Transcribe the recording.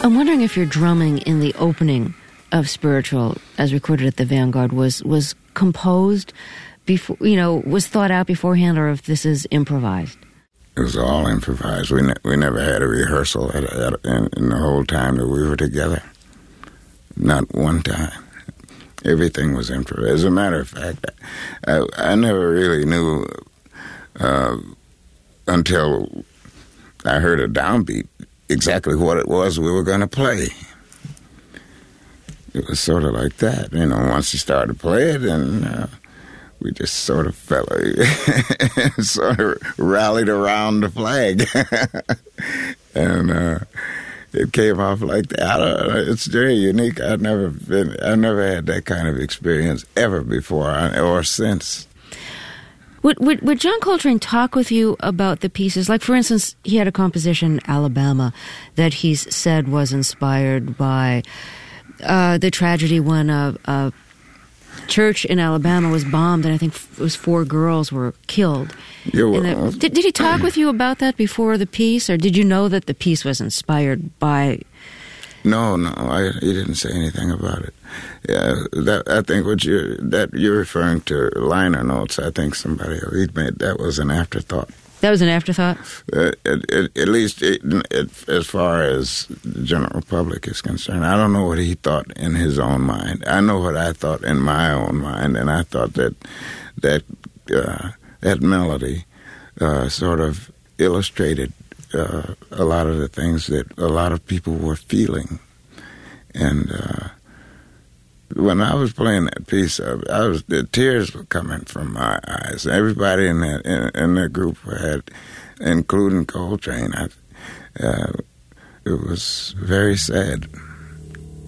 I'm wondering if your drumming in the opening of Spiritual, as recorded at the Vanguard, was composed before, was thought out beforehand, or if this is improvised. It was all improvised. We never had a rehearsal in the whole time that we were together. Not one time. Everything was improvised. As a matter of fact, I never really knew until I heard a downbeat exactly what it was we were going to play. It was sort of like that, once he started to play it, and we just sort of sort of rallied around the flag. And it came off like that. It's very unique. I've never had that kind of experience ever before or since. Would John Coltrane talk with you about the pieces? Like, for instance, he had a composition, Alabama, that he's said was inspired by the tragedy when a church in Alabama was bombed, and I think it was 4 girls were killed. Did he talk with you about that before the piece, or did you know that the piece was inspired by... No, he didn't say anything about it. Yeah, I think you're referring to liner notes. I think somebody made that was an afterthought. That was an afterthought? At least as far as the general public is concerned. I don't know what he thought in his own mind. I know what I thought in my own mind, and I thought that melody sort of illustrated a lot of the things that a lot of people were feeling. And when I was playing that piece, the tears were coming from my eyes. Everybody in that group had, including Coltrane, it was very sad.